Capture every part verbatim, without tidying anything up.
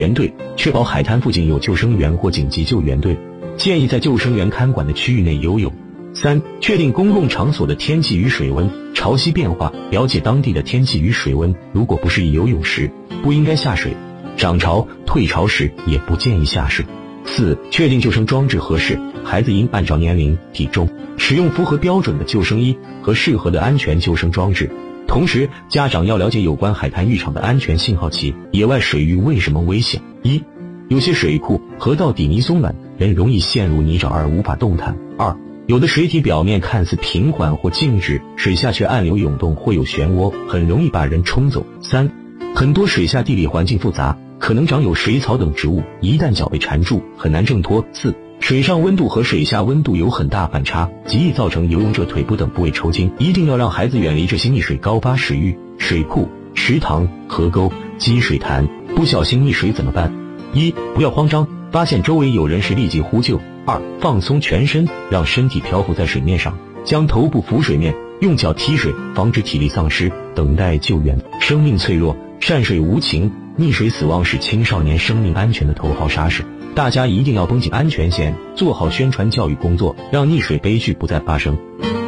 援队，确保海滩附近有救生员或紧急救援队，建议在救生员看管的区域内游泳。三、确定公共场所的天气与水温，潮汐变化，了解当地的天气与水温，如果不适宜游泳时，不应该下水；涨潮、退潮时也不建议下水。四、确定救生装置合适，孩子应按照年龄、体重，使用符合标准的救生衣和适合的安全救生装置。同时，家长要了解有关海滩浴场的安全信号器，野外水域为什么危险？一、有些水库、河道底泥松软，人容易陷入泥沼而无法动弹。二、有的水体表面看似平缓或静止，水下却暗流涌动或有漩涡，很容易把人冲走。三、很多水下地理环境复杂，可能长有水草等植物，一旦脚被缠住，很难挣脱。四、水上温度和水下温度有很大反差，极易造成游泳者腿部等部位抽筋，一定要让孩子远离这些溺水高发水域、水库、池塘、河沟、积水潭。不小心溺水怎么办？一、不要慌张，发现周围有人时立即呼救。二、放松全身，让身体漂浮在水面上，将头部浮水面，用脚踢水，防止体力丧失，等待救援。生命脆弱，善水无情，溺水死亡是青少年生命安全的头号杀手。大家一定要绷紧安全线，做好宣传教育工作，让溺水悲剧不再发生。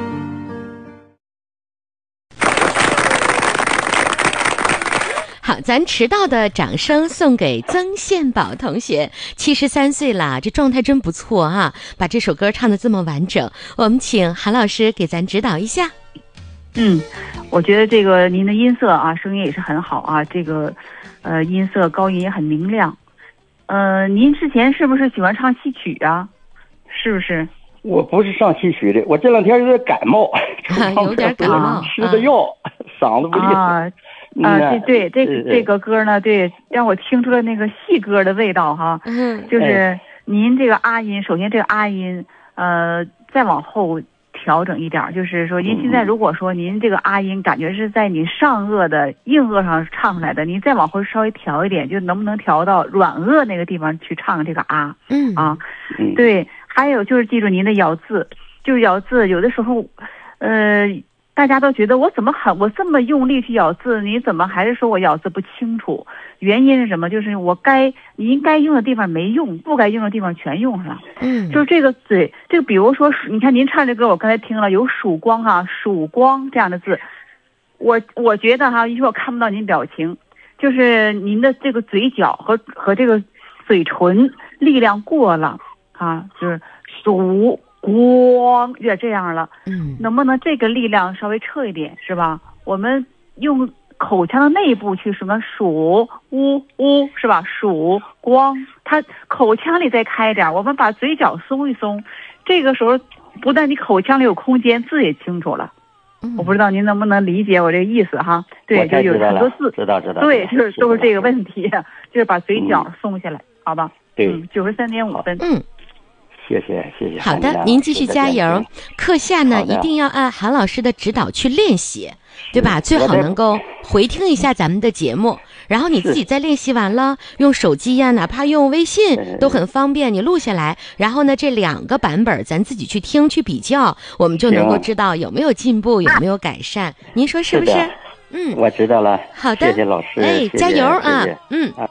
好，咱迟到的掌声送给曾宪宝同学，七十三岁了，这状态真不错啊！把这首歌唱得这么完整，我们请韩老师给咱指导一下。 嗯，我觉得这个您的音色啊，声音也是很好啊，这个呃音色高音也很明亮。呃，您之前是不是喜欢唱戏曲啊？是不是？ 我不是唱戏曲的，我这两天有点感冒， 啊、有点感冒， 吃的药，啊、嗓子不利索。 啊啊，对对，这这个歌呢，对，让我听出了那个戏歌的味道哈。嗯，就是您这个啊音，首先这个啊音，呃，再往后调整一点，就是说，您现在如果说您这个啊音感觉是在你上颚的硬腭上唱出来的，您再往后稍微调一点，就能不能调到软腭那个地方去唱这个啊？嗯啊，对，还有就是记住您的咬字，就是咬字，有的时候，呃。大家都觉得我怎么很我这么用力去咬字，你怎么还是说我咬字不清楚？原因是什么？就是我该您该用的地方没用，不该用的地方全用上。嗯，就是这个嘴，这个比如说，你看您唱这歌，我刚才听了有曙光哈、曙光这样的字，我我觉得哈，因为我看不到您表情，就是您的这个嘴角和和这个嘴唇力量过了啊，就是曙。光有点这样了，嗯，能不能这个力量稍微撤一点，是吧？我们用口腔的内部去什么数呜呜，是吧？数光，它口腔里再开一点，我们把嘴角松一松，这个时候不但你口腔里有空间，字也清楚了。嗯、我不知道您能不能理解我这个意思哈？对，就有很多字， 知道知道。 对，就是都是这个问题，就是把嘴角松下来，嗯、好吧？ 对， 九十三点五分。 嗯。 谢谢谢谢。 好的，您继续加油。课下呢，一定要按韩老师的指导去练习，对吧？最好能够回听一下咱们的节目，然后你自己再练习完了，用手机呀、啊，哪怕用微信都很方便，你录下来，然后呢，这两个版本咱自己去听去比较，我们就能够知道有没有进步，有没有改善。您说是不是？ 嗯，我知道了。 好的， 谢谢老师。 哎，加油啊！ 谢谢嗯。